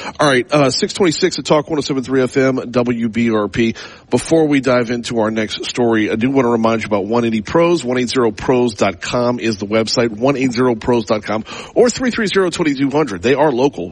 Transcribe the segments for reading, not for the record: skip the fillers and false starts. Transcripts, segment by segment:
All right, 626 at Talk 107.3 FM, WBRP. Before we dive into our next story, I do want to remind you about 180 Pros. 180pros.com is the website, 180pros.com, or 330-2200. They are local,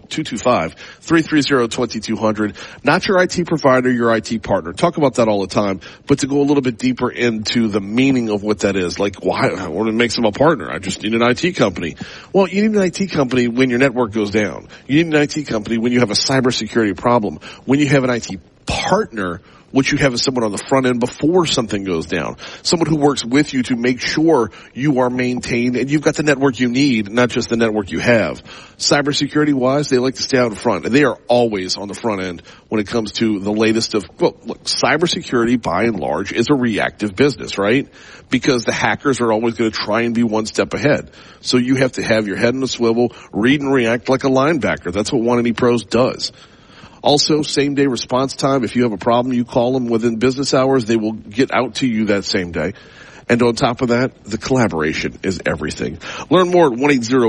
225-330-2200. Not your IT provider, your IT partner. Talk about that all the time, but to go a little bit deeper into the meaning of what that is, like what makes them a partner. I just need an IT company. Well, you need an IT company when your network goes down. You need an IT company when you have a cybersecurity problem. When you have an IT partner, what you have is someone on the front end before something goes down. Someone who works with you to make sure you are maintained and you've got the network you need, not just the network you have. Cybersecurity wise, they like to stay out front, and they are always on the front end when it comes to the latest of, well, look, cybersecurity by and large is a reactive business, right? Because the hackers are always going to try and be one step ahead. So you have to have your head in a swivel, read and react like a linebacker. That's what 180 Pros does. Also, same-day response time. If you have a problem, you call them within business hours. They will get out to you that same day. And on top of that, the collaboration is everything. Learn more at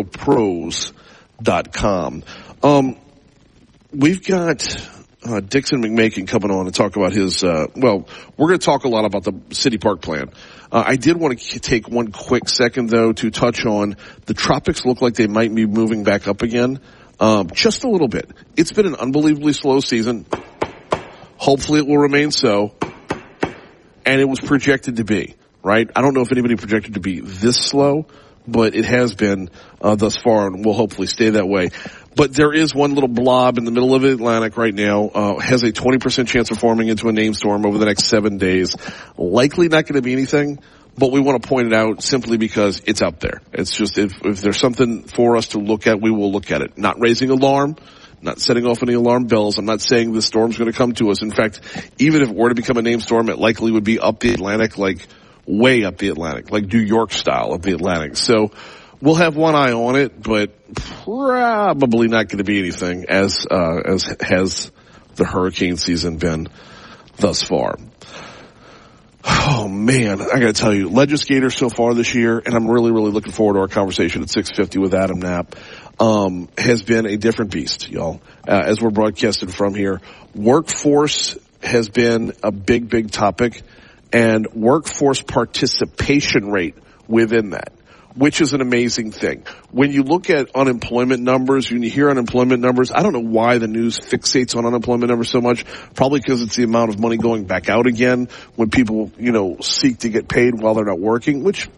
180pros.com. We've got Dixon McMakin coming on to talk about his, we're going to talk a lot about the City Park plan. I did want to take one quick second, though, to touch on the tropics look like they might be moving back up again. Just a little bit. It's been an unbelievably slow season. Hopefully it will remain so. And it was projected to be, right? I don't know if anybody projected to be this slow, but it has been thus far and will hopefully stay that way. But there is one little blob in the middle of the Atlantic right now, has a 20% chance of forming into a name storm over the next 7 days. Likely not going to be anything, but we want to point it out simply because it's out there. It's just, if there's something for us to look at, we will look at it. Not raising alarm, not setting off any alarm bells. I'm not saying the storm's going to come to us. In fact, even if it were to become a name storm, it likely would be up the Atlantic, like way up the Atlantic, like New York style up the Atlantic. So we'll have one eye on it, but probably not going to be anything as has the hurricane season been thus far. Oh man, I gotta tell you, legislators so far this year, and I'm really, really looking forward to our conversation at 6:50 with Adam Knapp, has been a different beast, y'all, as we're broadcasting from here. Workforce has been a big, big topic, and workforce participation rate within that, which is an amazing thing. When you look at unemployment numbers, when you hear unemployment numbers, I don't know why the news fixates on unemployment numbers so much. Probably because it's the amount of money going back out again when people, seek to get paid while they're not working, which,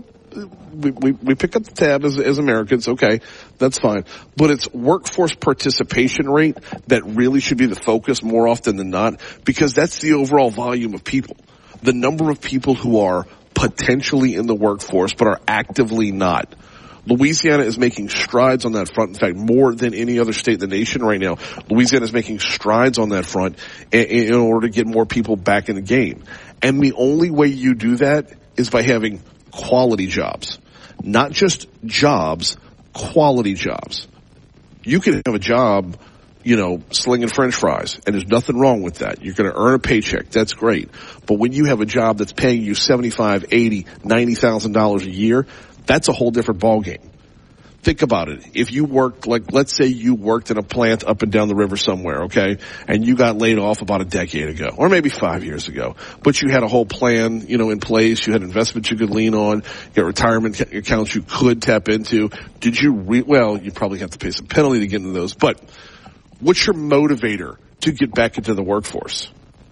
we pick up the tab as Americans. Okay, that's fine. But it's workforce participation rate that really should be the focus more often than not, because that's the overall volume of people. The number of people who are potentially in the workforce but are actively not. Louisiana is making strides on that front. In fact, more than any other state in the nation right now, Louisiana is making strides on that front in order to get more people back in the game. And the only way you do that is by having quality jobs. Not just jobs, quality jobs. You can have a job, slinging French fries, and there's nothing wrong with that. You're going to earn a paycheck. That's great. But when you have a job that's paying you $75,000, $80,000, $90,000 a year, that's a whole different ballgame. Think about it. If you worked, let's say you worked in a plant up and down the river somewhere, okay, and you got laid off about a decade ago, or maybe 5 years ago, but you had a whole plan, in place. You had investments you could lean on, you got retirement accounts you could tap into. Did you you probably have to pay some penalty to get into those, but what's your motivator to get back into the workforce?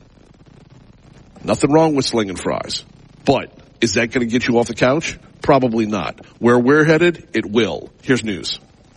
Nothing wrong with slinging fries, but is that going to get you off the couch? Probably not. Where we're headed, it will. Here's news.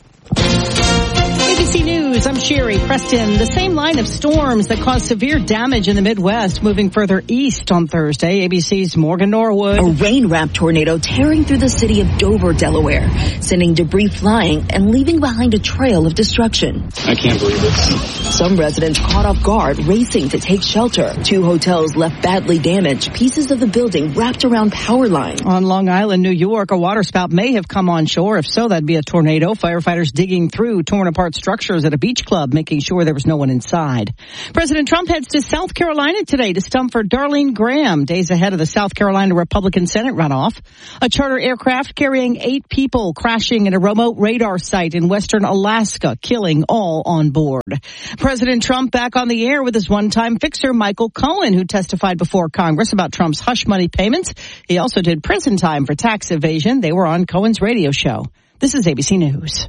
ABC News, I'm Sherry Preston. The same line of storms that caused severe damage in the Midwest moving further east on Thursday. ABC's Morgan Norwood. A rain-wrapped tornado tearing through the city of Dover, Delaware, sending debris flying and leaving behind a trail of destruction. I can't believe it. Some residents caught off guard, racing to take shelter. 2 hotels left badly damaged, pieces of the building wrapped around power lines. On Long Island, New York, a waterspout may have come on shore. If so, that'd be a tornado. Firefighters digging through torn apart structures at a beach Beach Club, making sure there was no one inside. President Trump heads to South Carolina today to stump for Darlene Graham, days ahead of the South Carolina Republican Senate runoff. A charter aircraft carrying 8 people crashing at a remote radar site in western Alaska, killing all on board. President Trump back on the air with his one-time fixer, Michael Cohen, who testified before Congress about Trump's hush money payments. He also did prison time for tax evasion. They were on Cohen's radio show. This is ABC News.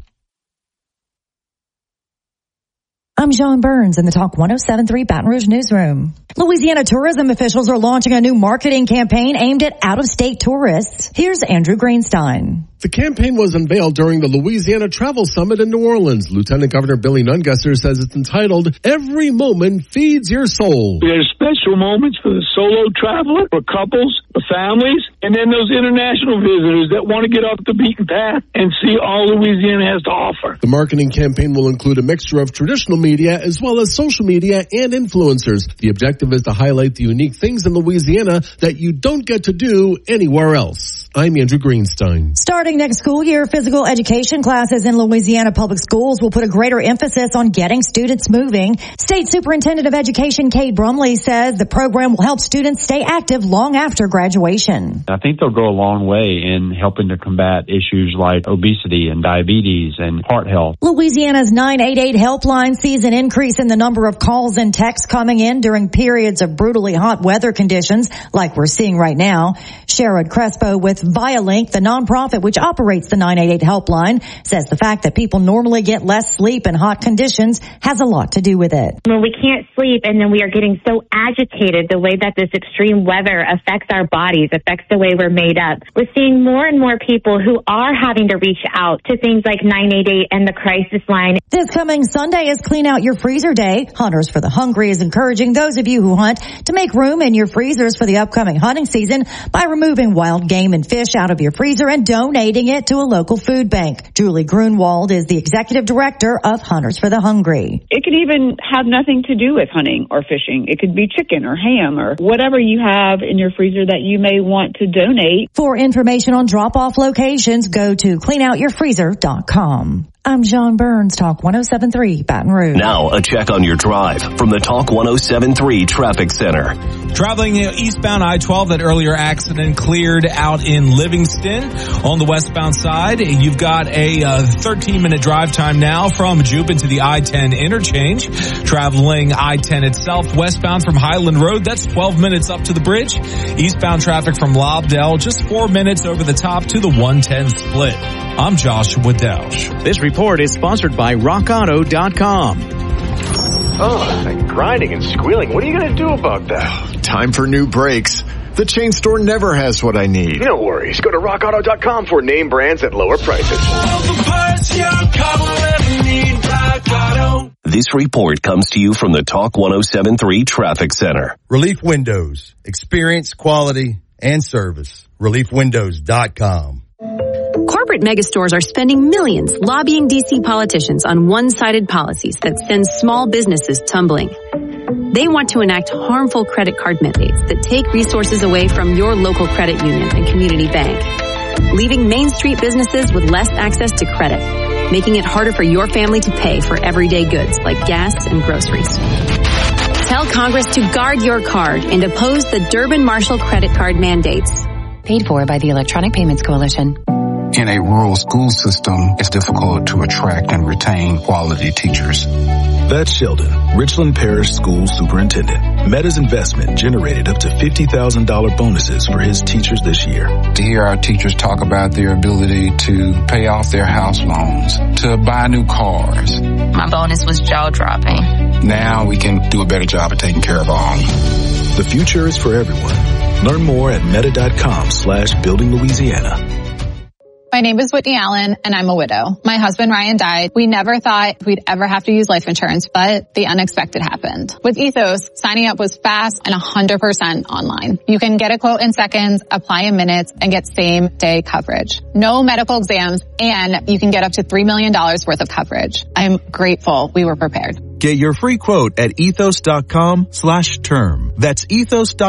I'm John Burns in the Talk 107.3 Baton Rouge newsroom. Louisiana tourism officials are launching a new marketing campaign aimed at out-of-state tourists. Here's Andrew Greenstein. The campaign was unveiled during the Louisiana Travel Summit in New Orleans. Lieutenant Governor Billy Nungesser says it's entitled, Every Moment Feeds Your Soul. There's special moments for the solo traveler, for couples, for families, and then those international visitors that want to get off the beaten path and see all Louisiana has to offer. The marketing campaign will include a mixture of traditional media as well as social media and influencers. The objective is to highlight the unique things in Louisiana that you don't get to do anywhere else. I'm Andrew Greenstein. Starting next school year, physical education classes in Louisiana public schools will put a greater emphasis on getting students moving. State Superintendent of Education Cade Brumley says the program will help students stay active long after graduation. I think they'll go a long way in helping to combat issues like obesity and diabetes and heart health. Louisiana's 988 helpline sees an increase in the number of calls and texts coming in during periods of brutally hot weather conditions like we're seeing right now. Sherrod Crespo with Vialink, the nonprofit which operates the 988 helpline, says the fact that people normally get less sleep in hot conditions has a lot to do with it. When we can't sleep and then we are getting so agitated, the way that this extreme weather affects our bodies, affects the way we're made up, we're seeing more and more people who are having to reach out to things like 988 and the crisis line. This coming Sunday is Clean Out Your Freezer Day. Hunters for the Hungry is encouraging those of you who hunt to make room in your freezers for the upcoming hunting season by removing wild game and fish out of your freezer and donating it to a local food bank. Julie Grunwald is the executive director of Hunters for the Hungry. It could even have nothing to do with hunting or fishing. It could be chicken or ham or whatever you have in your freezer that you may want to donate. For information on drop-off locations, go to cleanoutyourfreezer.com. I'm John Burns, Talk 107.3 Baton Rouge. Now a check on your drive from the Talk 107.3 Traffic Center. Traveling eastbound I-12, that earlier accident cleared out in Livingston. On the westbound side, you've got a 13-minute drive time now from Jupe into the I-10 interchange. Traveling I-10 itself westbound from Highland Road, that's 12 minutes up to the bridge. Eastbound traffic from Lobdell, just 4 minutes over the top to the 110 split. I'm Joshua Delsh. This report is sponsored by RockAuto.com. Oh, grinding and squealing. What are you going to do about that? Time for new brakes. The chain store never has what I need. No worries. Go to RockAuto.com for name brands at lower prices. This report comes to you from the Talk 107.3 Traffic Center. Relief Windows. Experience, quality, and service. ReliefWindows.com. Corporate megastores are spending millions lobbying D.C. politicians on one-sided policies that send small businesses tumbling. They want to enact harmful credit card mandates that take resources away from your local credit union and community bank, leaving Main Street businesses with less access to credit, making it harder for your family to pay for everyday goods like gas and groceries. Tell Congress to guard your card and oppose the Durbin-Marshall credit card mandates. Paid for by the Electronic Payments Coalition. In a rural school system, it's difficult to attract and retain quality teachers. That's Sheldon, Richland Parish School Superintendent. Meta's investment generated up to $50,000 bonuses for his teachers this year. To hear our teachers talk about their ability to pay off their house loans, to buy new cars. My bonus was jaw-dropping. Now we can do a better job of taking care of our own. The future is for everyone. Learn more at meta.com/building Louisiana. My name is Whitney Allen, and I'm a widow. My husband, Ryan, died. We never thought we'd ever have to use life insurance, but the unexpected happened. With Ethos, signing up was fast and 100% online. You can get a quote in seconds, apply in minutes, and get same-day coverage. No medical exams, and you can get up to $3 million worth of coverage. I'm grateful we were prepared. Get your free quote at ethos.com/term. That's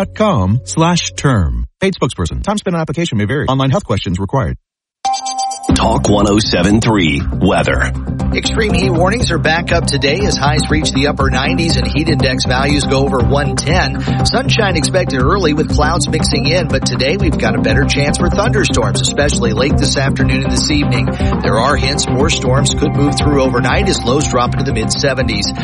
ethos.com/term. Paid spokesperson. Time spent on application may vary. Online health questions required. Talk 107.3 Weather. Extreme heat warnings are back up today as highs reach the upper 90s and heat index values go over 110. Sunshine expected early with clouds mixing in, but today we've got a better chance for thunderstorms, especially late this afternoon and this evening. There are hints more storms could move through overnight as lows drop into the mid-70s.